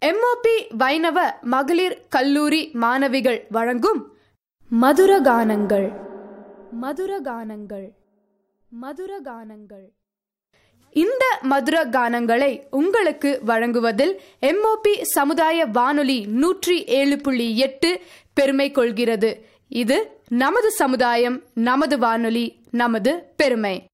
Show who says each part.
Speaker 1: MOP வைணவ மகளிர் கல்லூரி மாணவிகள் வழங்கும் மதுரகானங்கள் மதுரகானங்கள் மதுரகானங்கள். இந்த மதுர கானங்களை உங்களுக்கு வழங்குவதில் எம்ஓபி சமுதாய வானொலி 107.8 பெருமை கொள்கிறது. இது நமது சமுதாயம், நமது வானொலி, நமது பெருமை.